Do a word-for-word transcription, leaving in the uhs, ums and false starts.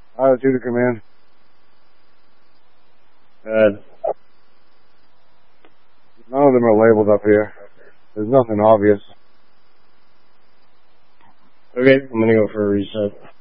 Attitude to command. Good. None of them are labeled up here. There's nothing obvious. Okay, I'm gonna go for a reset.